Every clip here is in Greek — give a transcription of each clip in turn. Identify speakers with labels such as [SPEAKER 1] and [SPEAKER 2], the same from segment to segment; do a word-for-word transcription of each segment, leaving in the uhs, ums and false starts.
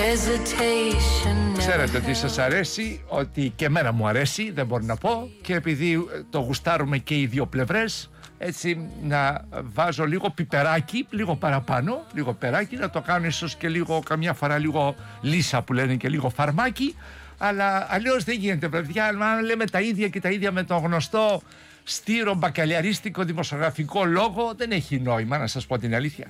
[SPEAKER 1] Ξέρετε ότι σας αρέσει, ότι και εμένα μου αρέσει, δεν μπορώ να πω, και επειδή το γουστάρουμε και οι δύο πλευρές, έτσι να βάζω λίγο πιπεράκι, λίγο παραπάνω, λίγο περάκι, να το κάνω ίσως και λίγο, καμιά φορά λίγο λύσα που λένε, και λίγο φαρμάκι, αλλά αλλιώς δεν γίνεται, παιδιά. Αν λέμε τα ίδια και τα ίδια με τον γνωστό στήρο μπακαλιαρίστικο δημοσιογραφικό λόγο, δεν έχει νόημα, να σας πω την αλήθεια.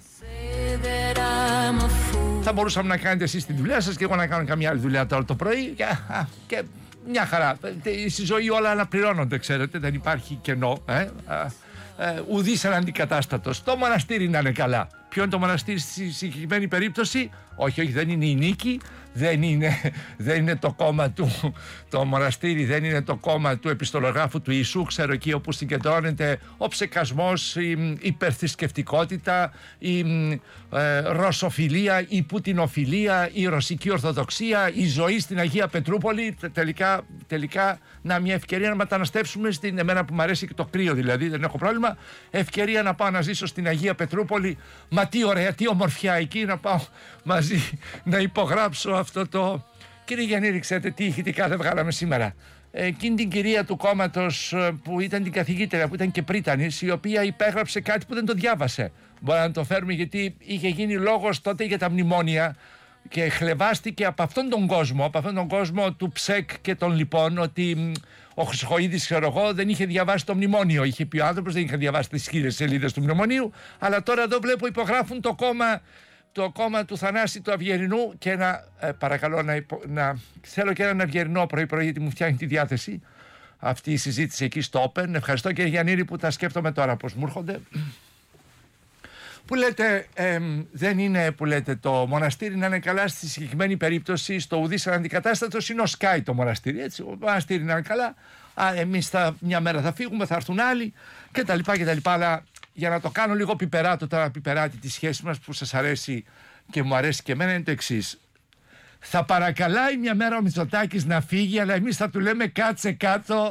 [SPEAKER 1] Θα μπορούσαμε να κάνετε εσείς τη δουλειά σας και εγώ να κάνω καμιά άλλη δουλειά τώρα το πρωί και, και μια χαρά. Στη ζωή όλα αναπληρώνονται, ξέρετε, δεν υπάρχει κενό. Ε? Ε, ουδής αναντικατάστατος. Το μοναστήρι να είναι καλά. Ποιο είναι το μοναστήρι στη συγκεκριμένη περίπτωση? Όχι, όχι, δεν είναι η νίκη, δεν είναι, δεν είναι το κόμμα του, το μοναστήρι δεν είναι το κόμμα του επιστολογράφου του Ιησού, ξέρω, εκεί όπου συγκεντρώνεται ο ψεκασμός, η υπερθρησκευτικότητα, η ε, ρωσοφιλία, η πουτινοφιλία, η ρωσική ορθοδοξία, η ζωή στην Αγία Πετρούπολη. Τελικά, τελικά να μια ευκαιρία να μεταναστεύσουμε στην, εμένα που μου αρέσει και το κρύο δηλαδή, δεν έχω πρόβλημα, ευκαιρία να πάω να ζήσω στην Αγία Πετρούπολη. Μα τι ωραία, τι ομορφιά εκεί, να πάω μαζί να υπογράψω αυτό το... Κύριε Γιαννήρη, ξέρετε τι ηχητικά δεν βγάλαμε σήμερα? Εκείνη την κυρία του κόμματος που ήταν την καθηγήτρια, που ήταν και πρίτανης, η οποία υπέγραψε κάτι που δεν το διάβασε. Μπορεί να το φέρουμε, γιατί είχε γίνει λόγος τότε για τα μνημόνια και χλεβάστηκε από αυτόν τον κόσμο, από αυτόν τον κόσμο του ΨΕΚ και των λοιπών, ότι ο Χρυσοχοΐδης, ξέρω εγώ, δεν είχε διαβάσει το μνημόνιο. Είχε πει ο άνθρωπος, δεν είχε διαβάσει τις χίλιες σελίδες του μνημονίου, αλλά τώρα εδώ βλέπω υπογράφουν το κόμμα, το κόμμα του Θανάση του Αυγερινού. Και να, ε, παρακαλώ να, υπο, να θέλω και έναν Αυγερινό πρωί-πρωί, γιατί μου φτιάχνει τη διάθεση αυτή η συζήτηση εκεί στο Open. Ευχαριστώ, κύριε Γιαννήρη, που τα σκέφτομαι τώρα πώς μου έρχονται. Που λέτε, ε, δεν είναι, που λέτε, το μοναστήρι να είναι καλά στη συγκεκριμένη περίπτωση, στο ουδής αναντικατάστατος είναι ο Σκάι το μοναστήρι, έτσι, ο μοναστήρι να είναι καλά, α, εμείς θα, μια μέρα θα φύγουμε, θα έρθουν άλλοι κτλ. κτλ. Αλλά για να το κάνω λίγο πιπεράτο τώρα, πιπεράτη τη σχέση μας που σας αρέσει και μου αρέσει και εμένα, είναι το εξής. Θα παρακαλάει μια μέρα ο Μητσοτάκης να φύγει, αλλά εμείς θα του λέμε κάτσε κάτω.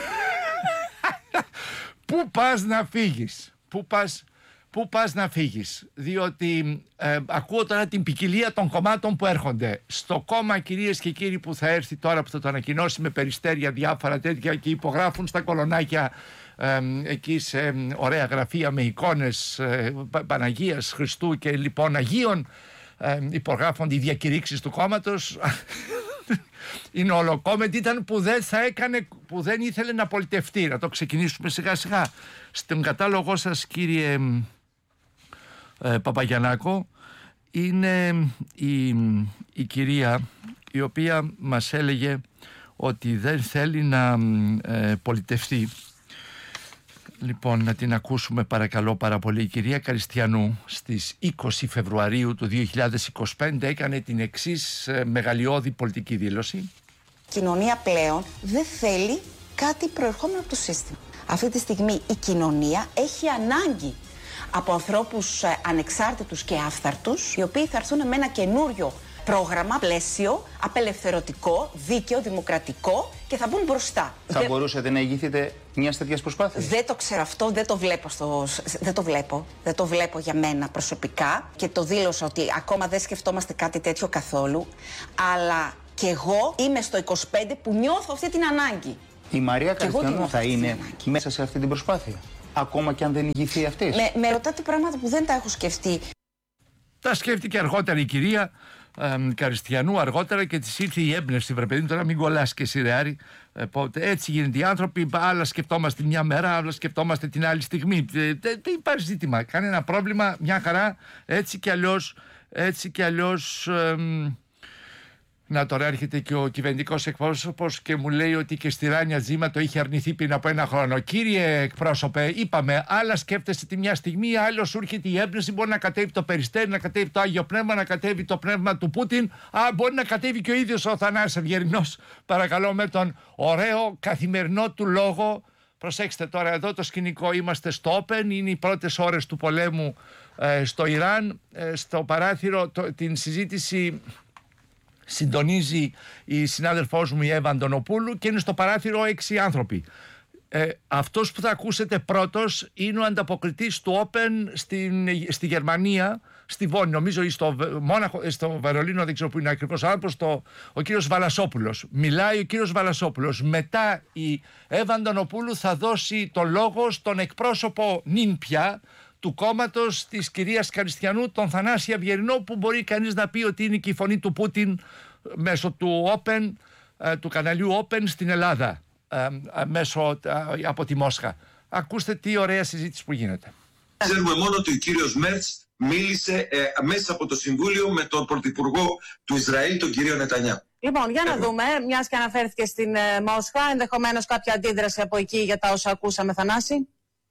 [SPEAKER 1] Πού πας να φύγεις, πού πας Πού πας να φύγεις? Διότι ε, ακούω τώρα την ποικιλία των κομμάτων που έρχονται. Στο κόμμα, κυρίες και κύριοι, που θα έρθει τώρα, που θα το ανακοινώσει με περιστέρια διάφορα τέτοια και υπογράφουν στα κολονάκια ε, εκεί σε ε, ωραία γραφεία με εικόνες ε, Παναγίας, Χριστού και λοιπόν Αγίων, ε, υπογράφονται οι διακηρύξεις του κόμματος. Είναι ολοκόμματι, ήταν που δεν θα έκανε, που δεν ήθελε να πολιτευτεί. Να το ξεκινήσουμε σιγά σιγά. Στον κατάλογό σας, κύριε ε, Παπαγιαννάκο, είναι η, η κυρία η οποία μας έλεγε ότι δεν θέλει να ε, πολιτευτεί. Λοιπόν, να την ακούσουμε παρακαλώ πάρα πολύ. Η κυρία Καριστιανού στις είκοσι Φεβρουαρίου του δύο χιλιάδες είκοσι πέντε έκανε την εξής ε, μεγαλειώδη πολιτική δήλωση.
[SPEAKER 2] Η κοινωνία πλέον δεν θέλει κάτι προερχόμενο από το σύστημα. Αυτή τη στιγμή η κοινωνία έχει ανάγκη από ανθρώπους ε, ανεξάρτητους και άφθαρτους, οι οποίοι θα έρθουν με ένα καινούριο πρόγραμμα, πλαίσιο, απελευθερωτικό, δίκαιο, δημοκρατικό και θα μπουν μπροστά.
[SPEAKER 3] Θα δεν... μπορούσατε να ηγηθείτε μια τέτοια προσπάθεια?
[SPEAKER 2] Δεν το ξέρω αυτό, δεν το βλέπω στο... Δεν το βλέπω. Δεν το βλέπω για μένα προσωπικά και το δήλωσα ότι ακόμα δεν σκεφτόμαστε κάτι τέτοιο καθόλου. Αλλά και εγώ είμαι στο είκοσι πέντε που νιώθω αυτή την ανάγκη.
[SPEAKER 3] Η Μαρία Καριστιανού θα είναι μέσα σε αυτή την προσπάθεια, ακόμα και αν δεν ηγηθεί αυτή?
[SPEAKER 2] Με, με ρωτάτε πράγματα που δεν τα έχω σκεφτεί.
[SPEAKER 1] Τα σκέφτηκε αργότερα η κυρία ε, Καριστιανού, αργότερα, και της ήρθε η έμπνευση. Βρε παιδί μου, τώρα μην κολλάς και εσύ, ρε Άρη. Ε, έτσι γίνεται οι άνθρωποι. Άλλα σκεφτόμαστε μια μέρα, άλλα σκεφτόμαστε την άλλη στιγμή. Δεν δε υπάρχει ζήτημα, κανένα πρόβλημα, μια χαρά. Έτσι κι αλλιώς, έτσι κι αλλιώς. Ε, Να, τώρα έρχεται και ο κυβερνητικός εκπρόσωπος και μου λέει ότι και στη Ράνια Τζίμα το είχε αρνηθεί πριν από ένα χρόνο. Κύριε εκπρόσωπε, είπαμε, άλλα σκέφτεσαι τη μια στιγμή, άλλο σου έρχεται η έμπνευση. Μπορεί να κατέβει το Περιστέρι, να κατέβει το Άγιο Πνεύμα, να κατέβει το πνεύμα του Πούτιν. Α, μπορεί να κατέβει και ο ίδιος ο Θανάσης Αυγερινός, παρακαλώ, με τον ωραίο καθημερινό του λόγο. Προσέξτε τώρα, εδώ το σκηνικό, είμαστε στο Open, είναι οι πρώτες ώρες του πολέμου ε, στο Ιράν. Ε, στο παράθυρο το, την συζήτηση συντονίζει η συνάδελφός μου η Εύα Αντωνοπούλου και είναι στο παράθυρο έξι άνθρωποι. Ε, αυτός που θα ακούσετε πρώτος είναι ο ανταποκριτής του Open στην, στη Γερμανία, στη Βόνη, νομίζω, ή στο Μόναχο, στο Βερολίνο, δεν ξέρω που είναι ακριβώς ο άνθρωπος, ο κύριος Βαλασόπουλος. Μιλάει ο κύριος Βαλασόπουλος. Μετά η Εύα Αντωνοπούλου θα δώσει το λόγο στον εκπρόσωπο νυν πια του κόμματος της κυρίας Καριστιανού, τον Θανάση Αυγερινό, που μπορεί κανείς να πει ότι είναι και η φωνή του Πούτιν μέσω του Open, του καναλιού Open στην Ελλάδα, μέσω από τη Μόσχα. Ακούστε τι ωραία συζήτηση που γίνεται.
[SPEAKER 4] Ξέρουμε μόνο ότι ο κύριος Μέρτς μίλησε ε, μέσα από το Συμβούλιο με τον Πρωθυπουργό του Ισραήλ, τον κύριο Νετανιά.
[SPEAKER 5] Λοιπόν, για να δούμε, μιας και αναφέρθηκε στην ε, Μόσχα, ενδεχομένως κάποια αντίδραση από εκεί για τα όσα ακούσαμε, Θανάση.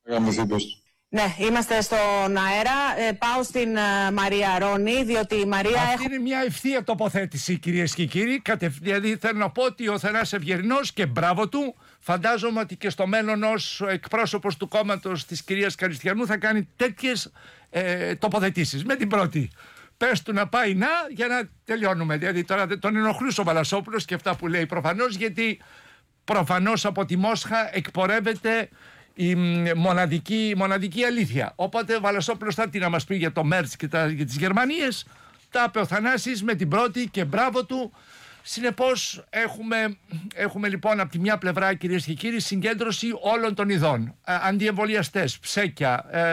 [SPEAKER 5] Ναι, είμαστε στον αέρα. Ε, πάω στην ε, Μαρία Ρόνη, διότι η Μαρία...
[SPEAKER 1] Αυτή
[SPEAKER 5] έχω...
[SPEAKER 1] είναι μια ευθεία τοποθέτηση, κυρίες και κύριοι. Κατευ... Δηλαδή θέλω να πω ότι ο Θανάσης Αυγερινός, και μπράβο του, φαντάζομαι ότι και στο μέλλον ως εκπρόσωπος του κόμματος της κυρίας Καριστιανού θα κάνει τέτοιες ε, τοποθετήσεις. Με την πρώτη, πες του να πάει να, για να τελειώνουμε. Δηλαδή τώρα τον ενοχλούσε ο Βαλασόπουλος και αυτά που λέει προφανώς, γιατί προφανώς από τη Μόσχα εκπορεύεται η μοναδική, μοναδική αλήθεια. Οπότε ο Βαλασόπουλος θα τι να μας πει για το Μέρτς και τα, για τις Γερμανίες. Τα είπε ο Θανάσης με την πρώτη και μπράβο του. Συνεπώς έχουμε, έχουμε λοιπόν από τη μια πλευρά, κυρίες και κύριοι, συγκέντρωση όλων των ειδών. Ε, αντιεμβολιαστές, ψέκια, ε,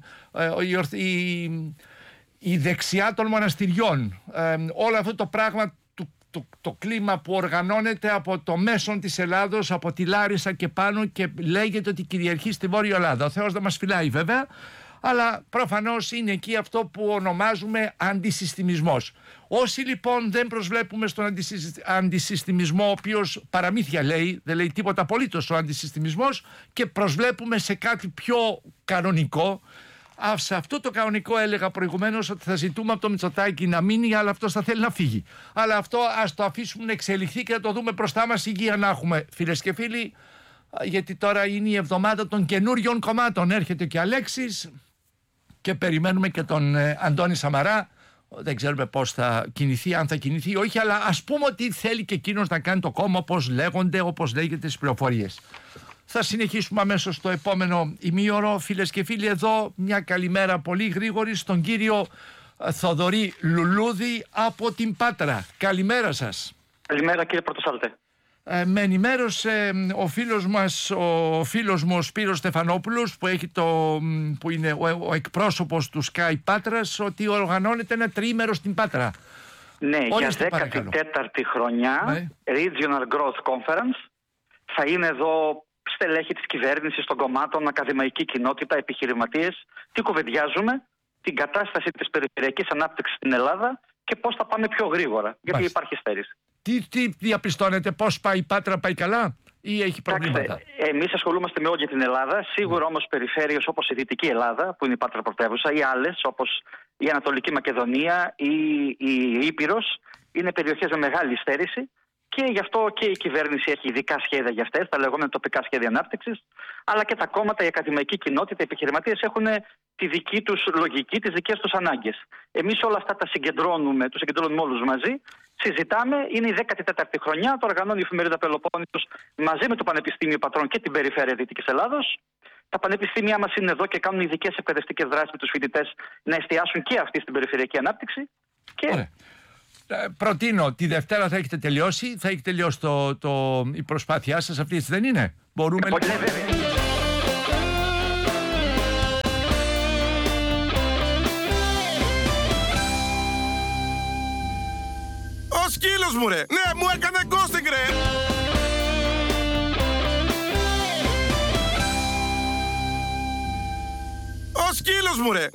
[SPEAKER 1] ε, ε, η, η δεξιά των μοναστηριών, ε, όλο αυτό το πράγμα, Το, το κλίμα που οργανώνεται από το μέσον της Ελλάδος, από τη Λάρισα και πάνω, και λέγεται ότι κυριαρχεί στη Βόρεια Ελλάδα. Ο Θεός δεν μας φυλάει βέβαια, αλλά προφανώς είναι εκεί αυτό που ονομάζουμε αντισυστημισμός. Όσοι λοιπόν δεν προσβλέπουμε στον αντισυστημισμό, ο οποίος παραμύθια λέει, δεν λέει τίποτα απολύτως ο αντισυστημισμός, και προσβλέπουμε σε κάτι πιο κανονικό, σε αυτό το κανονικό έλεγα προηγουμένως ότι θα ζητούμε από το Μητσοτάκη να μείνει, αλλά αυτός θα θέλει να φύγει. Αλλά αυτό ας το αφήσουμε να εξελιχθεί και να το δούμε μπροστά μας, υγεία να έχουμε, φίλες και φίλοι, γιατί τώρα είναι η εβδομάδα των καινούριων κομμάτων. Έρχεται και Αλέξης και περιμένουμε και τον ε, Αντώνη Σαμαρά. Δεν ξέρουμε πώς θα κινηθεί, αν θα κινηθεί ή όχι, αλλά ας πούμε ότι θέλει και εκείνος να κάνει το κόμμα όπως λέγονται, όπως λέγεται στις πληροφορίες. Θα συνεχίσουμε αμέσως στο επόμενο ημίωρο. Φίλες και φίλοι, εδώ μια καλημέρα πολύ γρήγορη στον κύριο Θοδωρή Λουλούδη από την Πάτρα. Καλημέρα σας.
[SPEAKER 6] Καλημέρα κύριε Πρωτοσάλτε.
[SPEAKER 1] Ε, με ενημέρωσε ο φίλος μας, ο φίλος μου ο Σπύρος Στεφανόπουλος, που, έχει το, που είναι ο, ο εκπρόσωπος του Sky Πάτρας, ότι οργανώνεται ένα τριήμερο στην Πάτρα.
[SPEAKER 6] Ναι,
[SPEAKER 1] Ορίστε,
[SPEAKER 6] για δέκατη τέταρτη χρονιά,
[SPEAKER 1] ναι.
[SPEAKER 6] Regional Growth Conference. Θα είναι εδώ στελέχη της κυβέρνησης, των κομμάτων, ακαδημαϊκή κοινότητα, επιχειρηματίες. Τι κουβεντιάζουμε? Την κατάσταση της περιφερειακής ανάπτυξης στην Ελλάδα και πώς θα πάμε πιο γρήγορα, γιατί Μάλιστα. υπάρχει στέρηση.
[SPEAKER 1] Τι, τι διαπιστώνετε, πώς πάει η Πάτρα, πάει καλά ή έχει προβλήματα?
[SPEAKER 6] Εμείς ασχολούμαστε με όλη την Ελλάδα. Σίγουρα όμως περιφέρειες όπως η Δυτική Ελλάδα, που είναι η Πάτρα πρωτεύουσα, ή άλλες όπως η Ανατολική Μακεδονία ή η Ήπειρος, είναι περιοχές με μεγάλη στέρηση. Και γι' αυτό και η κυβέρνηση έχει ειδικά σχέδια για αυτές, τα λεγόμενα τοπικά σχέδια ανάπτυξης, αλλά και τα κόμματα, η ακαδημαϊκή κοινότητα, οι επιχειρηματίες έχουν τη δική τους λογική, τις δικές τους ανάγκες. Εμείς όλα αυτά τα συγκεντρώνουμε, τους συγκεντρώνουμε όλους μαζί, συζητάμε, είναι η δέκατη τέταρτη χρονιά, το οργανώνει η εφημερίδα Πελοπόννησος μαζί με το Πανεπιστήμιο Πατρών και την Περιφέρεια Δυτικής Ελλάδος. Τα πανεπιστήμια μας είναι εδώ και κάνουν ειδικές εκπαιδευτικές δράσεις με τους φοιτητές να εστιάσουν και αυτοί στην περιφερειακή ανάπτυξη. Και...
[SPEAKER 1] Προτείνω, τη Δευτέρα θα έχετε τελειώσει, θα έχει τελειώσει το, το, η προσπάθειά σας αυτή, δεν είναι? Μπορούμε...
[SPEAKER 6] Ε, ναι, βέβαια.
[SPEAKER 7] Ο σκύλος μου ρε! Ναι, μου έκανε ghosting ρε! Ο σκύλος μου ρε!